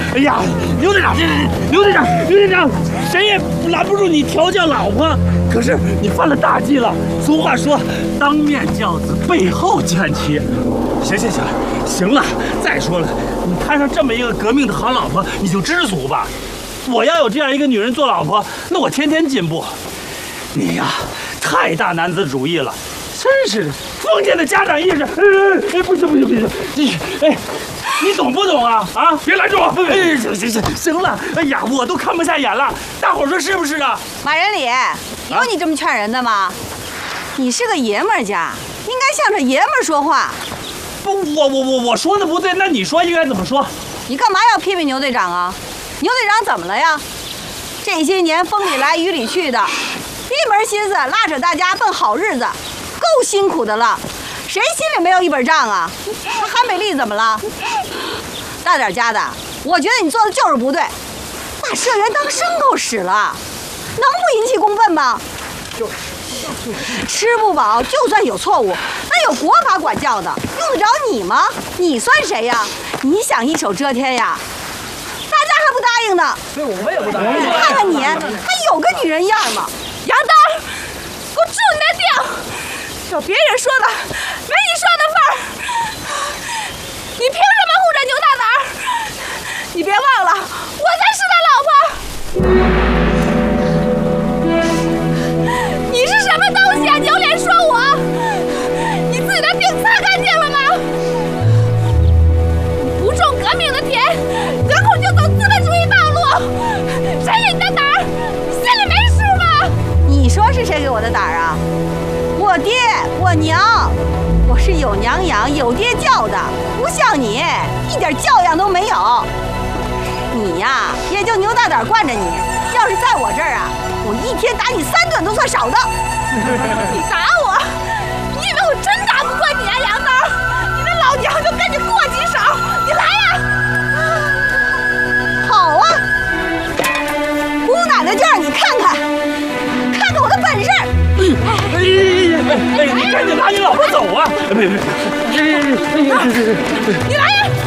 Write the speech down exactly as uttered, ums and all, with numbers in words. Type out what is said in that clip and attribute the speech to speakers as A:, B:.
A: 哎呀，刘队长，刘队长，刘队长，谁也拦不住你调教老婆。可是你犯了大忌了。俗话说，当面教子，背后劝妻。行行行，行了。再说了，你摊上这么一个革命的好老婆，你就知足吧。我要有这样一个女人做老婆，那我天天进步。你呀，太大男子主义了，真是的，封建的家长意识。哎，不行不行不行，你哎。你懂不懂啊？啊！别拦住我！哎，行行行，行了。哎呀，我都看不下眼了。大伙说是不是啊？
B: 马仁礼，有你这么劝人的吗？你是个爷们儿家，应该向着爷们儿说话。
A: 不，我我我我说的不对，那你说应该怎么说？
B: 你干嘛要批评牛队长啊？牛队长怎么了呀？这些年风里来雨里去的，一门心思拉着大家奔好日子，够辛苦的了。谁心里没有一本账啊？韩美丽怎么了？大点家的，我觉得你做的就是不对，把社员当牲口使了，能不引起公愤吗？就是吃不饱，就算有错误，那有国法管教的，用得着你吗？你算谁呀？你想一手遮天呀？大家还不答应呢。
C: 对，我们也不答应。
B: 你看看你，还有个女人样吗？
D: 杨丹，给我住你那腚！有别人说的，没你说的份儿。你凭什么护着牛大胆儿？你别忘了，我才是他老婆。你是什么东西啊？有脸说我？你自己的腚擦干净了吗？不种革命的田，得空就走资本主义道路。谁给你的胆儿？你心里没数吗？
B: 你说是谁给我的胆儿啊？我爹，我娘，我是有娘养、有爹教的，不像你，一点教养都没有。你呀，也就牛大胆惯着你。要是在我这儿啊，我一天打你三顿都算少的。
D: 你打我？你以为我真打不过你啊，杨刀？你那老娘就跟你过几手，你来呀！
B: 好啊，姑奶奶就让你看看，看看我的本事。
A: 哎哎哎！你赶紧拉你老婆走啊！别别别！
D: 你来呀！